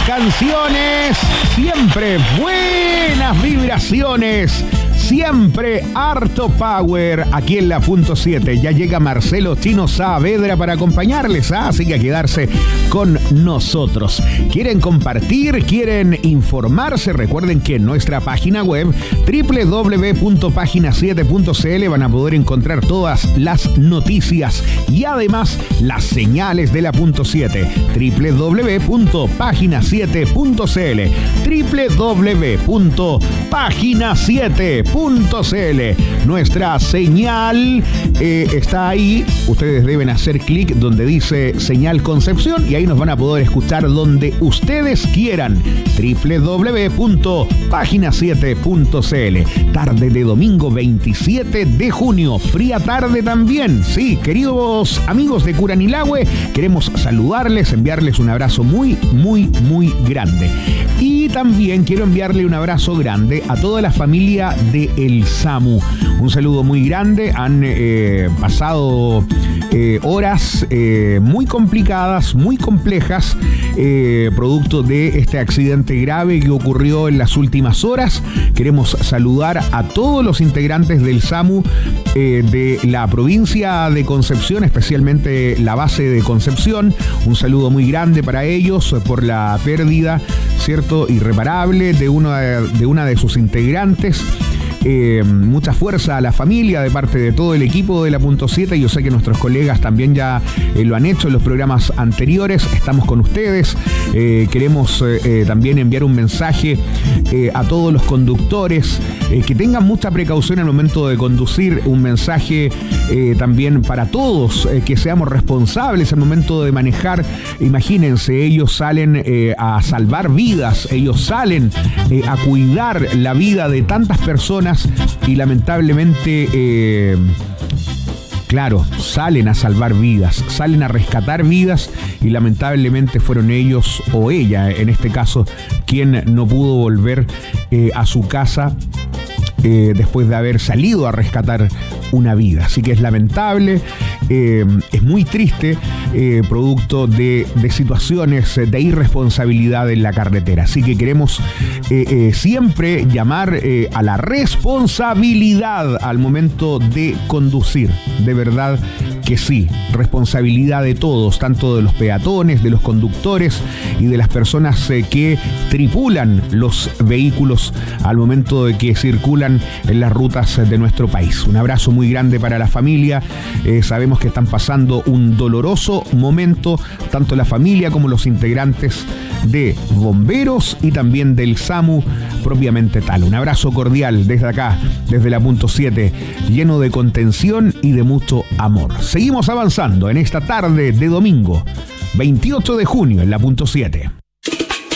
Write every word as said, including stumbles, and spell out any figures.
canciones, siempre buenas vibraciones, siempre harto power aquí en la punto siete. Ya llega Marcelo Chino Saavedra para acompañarles, ¿ah? Así que a quedarse con nosotros. ¿Quieren compartir? ¿Quieren informarse? Recuerden que en nuestra página web doble u doble u doble u punto página siete punto c l van a poder encontrar todas las noticias y además las señales de la punto siete. doble u doble u doble u punto página siete punto c l doble u doble u doble u punto página siete punto c l. Nuestra señal eh, está ahí. Ustedes deben hacer clic donde dice señal Concepción y ahí nos van a poder escuchar donde ustedes quieran. doble u doble u doble u punto página siete punto c l. Tarde de domingo veintisiete de junio. Fría tarde también. Sí, queridos amigos de Curanilahue, queremos saludarles, enviarles un abrazo muy, muy, muy grande. Y también quiero enviarle un abrazo grande a toda la familia de El Samu. Un saludo muy grande. Han eh, pasado eh, horas eh, muy complicadas, muy complejas, eh, producto de este accidente grave que ocurrió en las últimas horas. Queremos saludar a todos los integrantes del SAMU eh, de la provincia de Concepción, especialmente la base de Concepción. Un saludo muy grande para ellos por la pérdida, ¿cierto?, irreparable de, uno de, de una de sus integrantes. Eh, mucha fuerza a la familia de parte de todo el equipo de la punto siete. Yo sé que nuestros colegas también ya eh, lo han hecho en los programas anteriores. Estamos con ustedes. Eh, queremos eh, eh, también enviar un mensaje eh, a todos los conductores eh, que tengan mucha precaución al momento de conducir. Un mensaje eh, también para todos, eh, que seamos responsables al momento de manejar. Imagínense, ellos salen eh, a salvar vidas, ellos salen eh, a cuidar la vida de tantas personas y lamentablemente, eh, claro, salen a salvar vidas, salen a rescatar vidas y lamentablemente fueron ellos o ella, en este caso, quien no pudo volver eh, a su casa eh, después de haber salido a rescatar una vida. Así que es lamentable, eh, es muy triste, eh, producto de, de situaciones de irresponsabilidad en la carretera. Así que queremos eh, eh, siempre llamar eh, a la responsabilidad al momento de conducir. De verdad que sí, responsabilidad de todos, tanto de los peatones, de los conductores y de las personas eh, que tripulan los vehículos al momento de que circulan en las rutas de nuestro país. Un abrazo muy grande para la familia. Eh, sabemos que están pasando un doloroso momento, tanto la familia como los integrantes de bomberos y también del SAMU propiamente tal. Un abrazo cordial desde acá, desde la punto siete, lleno de contención y de mucho amor. Seguimos avanzando en esta tarde de domingo veintiocho de junio en la punto siete.